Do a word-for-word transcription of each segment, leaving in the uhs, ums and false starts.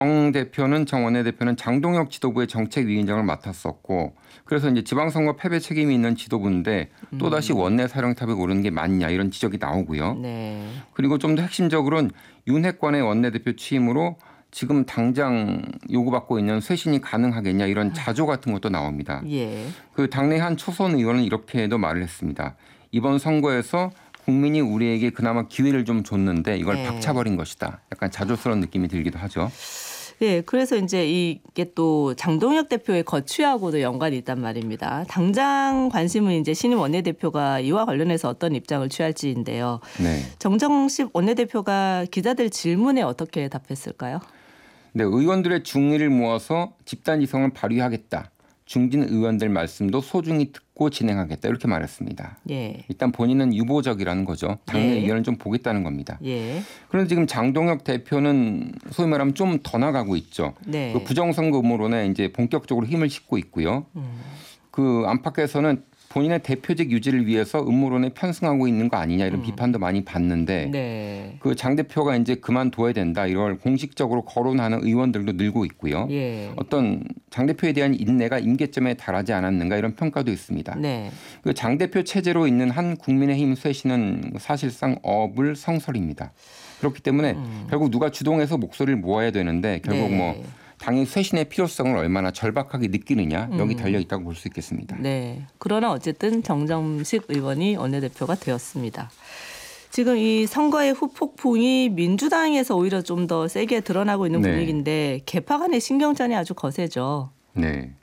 정 대표는 정 원내대표는 장동혁 지도부의 정책위원장을 맡았었고 그래서 이제 지방선거 패배 책임이 있는 지도부인데 또다시 원내 사령탑에 오르는 게 맞냐 이런 지적이 나오고요. 네. 그리고 좀 더 핵심적으로는 윤핵관의 원내대표 취임으로 지금 당장 요구받고 있는 쇄신이 가능하겠냐 이런 자조 같은 것도 나옵니다. 예. 그 당내 한 초선 의원은 이렇게도 말을 했습니다. 이번 선거에서 국민이 우리에게 그나마 기회를 좀 줬는데 이걸 네. 박차버린 것이다. 약간 자조스러운 느낌이 들기도 하죠. 예, 그래서 이제 이게 또 장동혁 대표의 거취하고도 연관이 있단 말입니다. 당장 관심은 이제 신임 원내대표가 이와 관련해서 어떤 입장을 취할지인데요. 네. 정정식 원내대표가 기자들 질문에 어떻게 답했을까요? 네, 의원들의 중의를 모아서 집단 이성을 발휘하겠다. 중진 의원들 말씀도 소중히 듣고 진행하겠다. 이렇게 말했습니다. 예. 일단 본인은 유보적이라는 거죠. 당내 네. 의견을 좀 보겠다는 겁니다. 예. 그런데 지금 장동혁 대표는 소위 말하면 좀 더 나가고 있죠. 네. 그 부정선거 음모론에 이제 본격적으로 힘을 싣고 있고요. 음. 그 안팎에서는 본인의 대표직 유지를 위해서 음모론에 편승하고 있는 거 아니냐 이런 음. 비판도 많이 받는데 네. 그 장 대표가 이제 그만둬야 된다 이걸 공식적으로 거론하는 의원들도 늘고 있고요. 예. 어떤 장 대표에 대한 인내가 임계점에 달하지 않았는가 이런 평가도 있습니다. 네. 그 장 대표 체제로 있는 한 국민의힘 쇄신은 사실상 어불성설입니다. 그렇기 때문에 음. 결국 누가 주동해서 목소리를 모아야 되는데 결국 네. 뭐 당의 쇄신의 필요성을 얼마나 절박하게 느끼느냐 여기 음. 달려 있다고 볼 수 있겠습니다. 네. 그러나 어쨌든 정정식 의원이 원내대표가 되었습니다. 지금 이 선거의 후폭풍이 민주당에서 오히려 좀 더 세게 드러나고 있는 네. 분위기인데 개파 간의 신경전이 아주 거세죠. 네.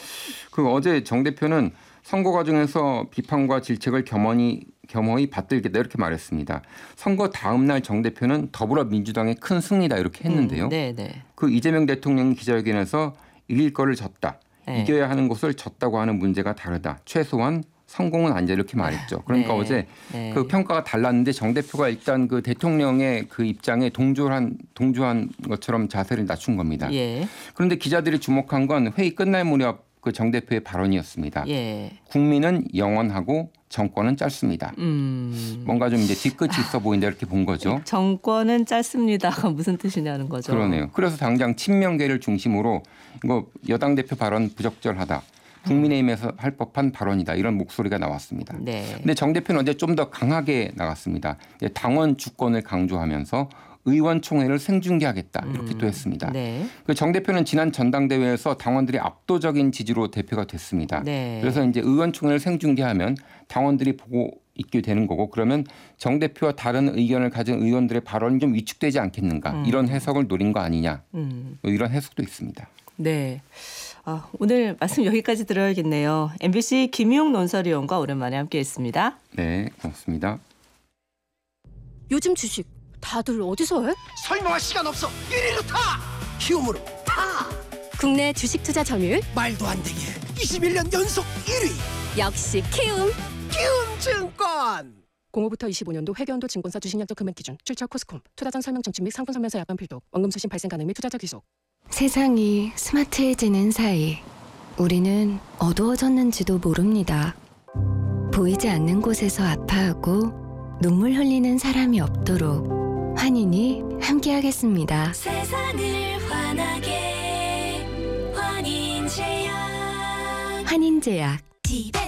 그 어제 정 대표는 선거 과정에서 비판과 질책을 겸허히 겸허히 받들겠다 이렇게 말했습니다. 선거 다음 날 정 대표는 더불어민주당의 큰 승리다 이렇게 했는데요. 음, 네, 네. 그 이재명 대통령 기자회견에서 이길 거를 졌다. 네. 이겨야 하는 것을 졌다고 하는 문제가 다르다. 최소한 성공은 아니다 이렇게 말했죠. 그러니까 네. 어제 네. 그 평가가 달랐는데 정 대표가 일단 그 대통령의 그 입장에 동조한 동조한 것처럼 자세를 낮춘 겁니다. 예. 그런데 기자들이 주목한 건 회의 끝날 무렵 그 정 대표의 발언이었습니다. 예. 국민은 영원하고 정권은 짧습니다. 음. 뭔가 좀 이제 뒤끝이 있어 보인다 이렇게 본 거죠. 정권은 짧습니다가 무슨 뜻이냐는 거죠. 그러네요. 그래서 당장 친명계를 중심으로 이거 여당 대표 발언 부적절하다. 국민의힘에서 할 법한 발언이다. 이런 목소리가 나왔습니다. 네. 근데 정 대표는 어제 좀 더 강하게 나갔습니다. 당원 주권을 강조하면서 의원총회를 생중계하겠다. 이렇게 또 했습니다. 네. 그 정 대표는 지난 전당대회에서 당원들이 압도적인 지지로 대표가 됐습니다. 네. 그래서 이제 의원총회를 생중계하면 당원들이 보고 있게 되는 거고 그러면 정 대표와 다른 의견을 가진 의원들의 발언이 좀 위축되지 않겠는가 음. 이런 해석을 노린 거 아니냐 음. 뭐 이런 해석도 있습니다. 네. 아, 오늘 말씀 여기까지 들어야겠네요. 엠비씨 김희용 논설위원과 오랜만에 함께했습니다. 네, 고맙습니다. 요즘 주식 다들 어디서 해? 설명할 시간 없어. 일위로 타. 키움으로 타. 국내 주식 투자 점유율 말도 안 되게 이십일 년 연속 일 위. 역시 키움. 키움증권. 공오부터 이십오 년도 회계연도 증권사 주식약정 금액 기준 출처 코스콤 투자 전 설명 청취 및 상품 설명서 약관 필독 원금 수신 발생 가능 및 투자자 귀속. 세상이 스마트해지는 사이 우리는 어두워졌는지도 모릅니다. 보이지 않는 곳에서 아파하고 눈물 흘리는 사람이 없도록 환인이 함께하겠습니다. 세상을 환하게 환인제약 환인제약 집에